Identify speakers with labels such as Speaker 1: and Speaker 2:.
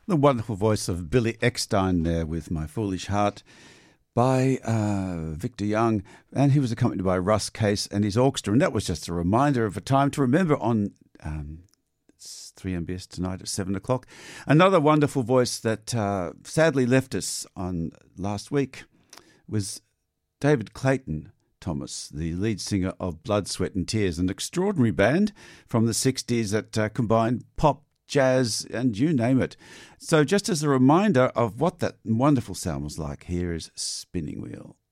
Speaker 1: The wonderful voice of Billy Eckstein there with My Foolish Heart by Victor Young, and he was accompanied by Russ Case and his orchestra, and that was just a reminder of a time to remember on 3MBS tonight at 7 o'clock. Another wonderful voice that sadly left us on last week was David Clayton Thomas, the lead singer of Blood, Sweat and Tears, an extraordinary band from the 60s that combined pop, jazz, and you name it. So just as a reminder of what that wonderful sound was like, here is Spinning Wheel.